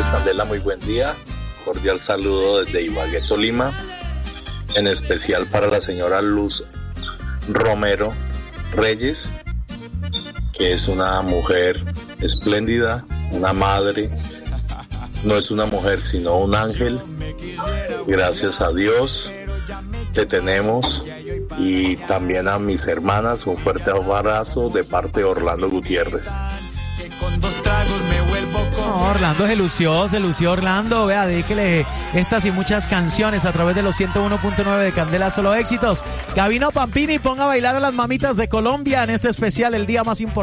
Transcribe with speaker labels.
Speaker 1: oyentes, Candela, muy buen día. Cordial saludo desde Ibagué, Tolima. En especial para la señora Luz Romero Reyes, que es una mujer espléndida, una madre. No es una mujer, sino un ángel. Gracias a Dios te tenemos. Y también a mis hermanas, un fuerte abrazo de parte de Orlando Gutiérrez.
Speaker 2: No, Orlando se lució Orlando. Vea, dedíquele estas y muchas canciones a través de los 101.9 de Candela Solo Éxitos. Gabino Pampini, ponga a bailar a las mamitas de Colombia en este especial, el día más importante.